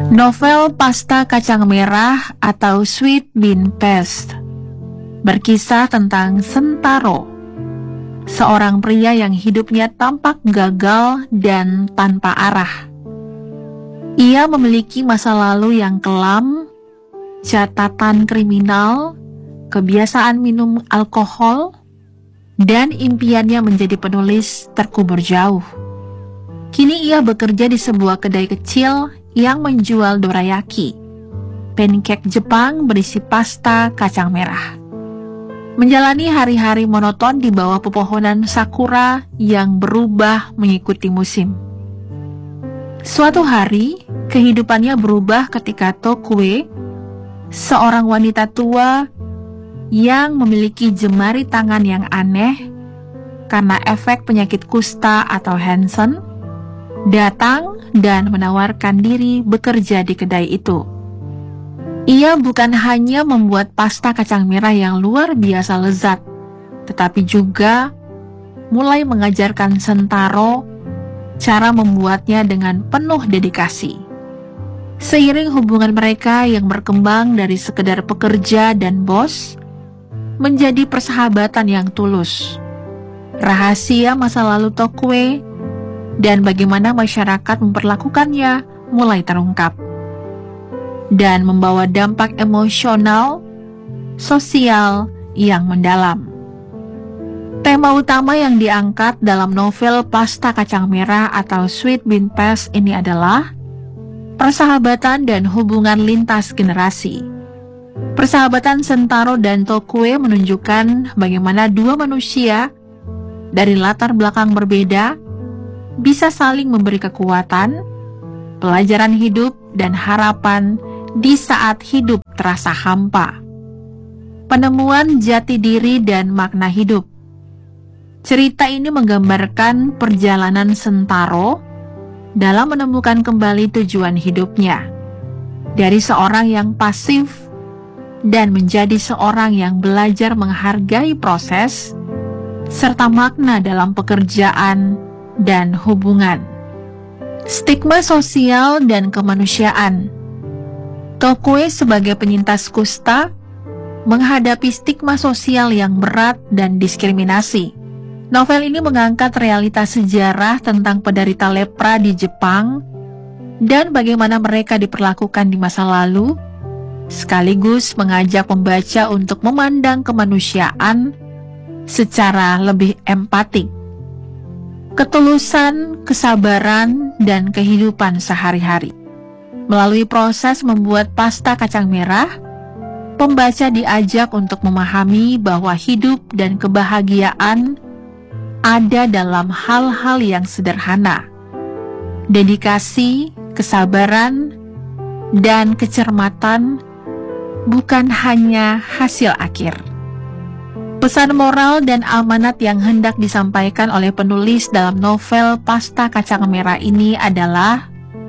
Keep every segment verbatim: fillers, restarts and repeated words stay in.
Novel Pasta Kacang Merah atau Sweet Bean Paste berkisah tentang Sentaro, seorang pria yang hidupnya tampak gagal dan tanpa arah. Ia memiliki masa lalu yang kelam, catatan kriminal, kebiasaan minum alkohol, dan impiannya menjadi penulis terkubur jauh. Kini ia bekerja di sebuah kedai kecil yang menjual dorayaki, pancake Jepang berisi pasta kacang merah. Menjalani hari-hari monoton di bawah pepohonan sakura yang berubah mengikuti musim. Suatu hari, kehidupannya berubah ketika Tokue, seorang wanita tua yang memiliki jemari tangan yang aneh karena efek penyakit kusta atau Hansen, datang dan menawarkan diri bekerja di kedai itu. Ia bukan hanya membuat pasta kacang merah yang luar biasa lezat, tetapi juga mulai mengajarkan Sentaro cara membuatnya dengan penuh dedikasi. Seiring hubungan mereka yang berkembang dari sekedar pekerja dan bos, menjadi persahabatan yang tulus. Rahasia masa lalu Tokue dan bagaimana masyarakat memperlakukannya mulai terungkap dan membawa dampak emosional, sosial yang mendalam. Tema utama yang diangkat dalam novel Pasta Kacang Merah atau Sweet Bean Paste ini adalah persahabatan dan hubungan lintas generasi. Persahabatan Sentaro dan Tokue menunjukkan bagaimana dua manusia dari latar belakang berbeda bisa saling memberi kekuatan, pelajaran hidup, dan harapan di saat hidup terasa hampa. Penemuan jati diri dan makna hidup. Cerita ini menggambarkan perjalanan Sentaro dalam menemukan kembali tujuan hidupnya, dari seorang yang pasif dan menjadi seorang yang belajar menghargai proses serta makna dalam pekerjaan dan hubungan. Stigma sosial dan kemanusiaan. Tokue sebagai penyintas kusta menghadapi stigma sosial yang berat dan diskriminasi. Novel ini mengangkat realitas sejarah tentang penderita lepra di Jepang dan bagaimana mereka diperlakukan di masa lalu, sekaligus mengajak pembaca untuk memandang kemanusiaan secara lebih empatik. Ketulusan, kesabaran, dan kehidupan sehari-hari. Melalui proses membuat pasta kacang merah, pembaca diajak untuk memahami bahwa hidup dan kebahagiaan ada dalam hal-hal yang sederhana. Dedikasi, kesabaran, dan kecermatan bukan hanya hasil akhir. Pesan moral dan amanat yang hendak disampaikan oleh penulis dalam novel Pasta Kacang Merah ini adalah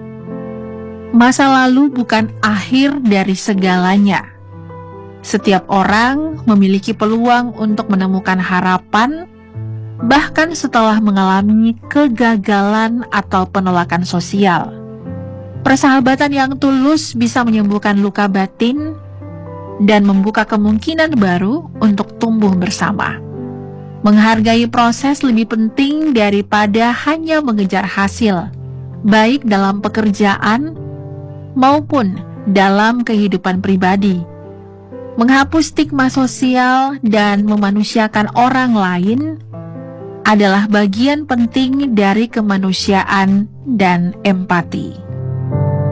masa lalu bukan akhir dari segalanya. Setiap orang memiliki peluang untuk menemukan harapan, bahkan setelah mengalami kegagalan atau penolakan sosial. Persahabatan yang tulus bisa menyembuhkan luka batin dan membuka kemungkinan baru untuk tumbuh bersama. Menghargai proses lebih penting daripada hanya mengejar hasil, baik dalam pekerjaan maupun dalam kehidupan pribadi. Menghapus stigma sosial dan memanusiakan orang lain adalah bagian penting dari kemanusiaan dan empati.